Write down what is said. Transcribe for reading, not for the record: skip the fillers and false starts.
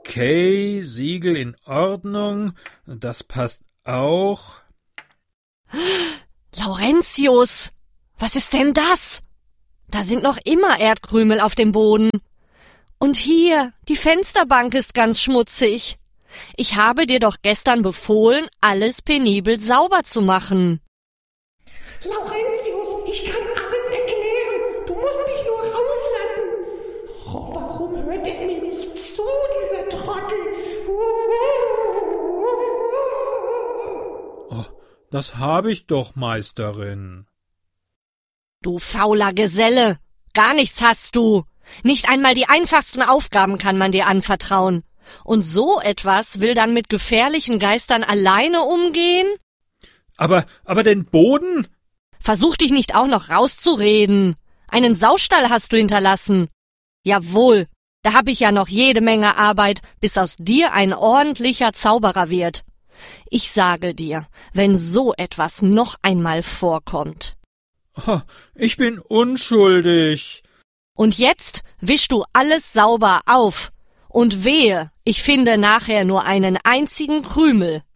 Okay, Siegel in Ordnung, das passt auch. Laurentius, was ist denn das? Da sind noch immer Erdkrümel auf dem Boden. Und hier, die Fensterbank ist ganz schmutzig. Ich habe dir doch gestern befohlen, alles penibel sauber zu machen. Laurentius, ich kann alles erklären. Du musst mich nur rauslassen. Oh, warum hört er mir nicht zu, dieser Trottel? Oh, das habe ich doch, Meisterin. Du fauler Geselle, gar nichts hast du. Nicht einmal die einfachsten Aufgaben kann man dir anvertrauen. Und so etwas will dann mit gefährlichen Geistern alleine umgehen? Aber den Boden? Versuch dich nicht auch noch rauszureden. Einen Saustall hast du hinterlassen. Jawohl, da hab ich ja noch jede Menge Arbeit, bis aus dir ein ordentlicher Zauberer wird. Ich sage dir, wenn so etwas noch einmal vorkommt. Oh, ich bin unschuldig. Und jetzt wisch du alles sauber auf. Und wehe, ich finde nachher nur einen einzigen Krümel.